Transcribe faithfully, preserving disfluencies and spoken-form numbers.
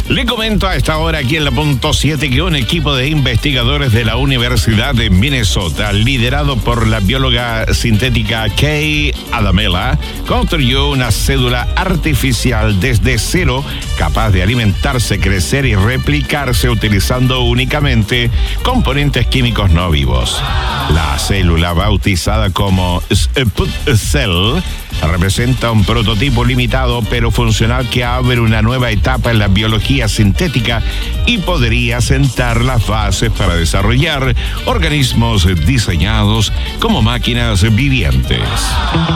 Le comento a esta hora aquí en la punto siete que un equipo de investigadores de la Universidad de Minnesota, liderado por la bióloga sintética Kay Adamela, construyó una cédula artificial desde cero capaz de alimentarse, crecer y replicarse utilizando únicamente componentes químicos no vivos. La célula, bautizada como SputCell, representa un prototipo limitado pero funcional que abre una nueva etapa en la biología sintética y podría sentar las bases para desarrollar organismos diseñados como máquinas vivientes.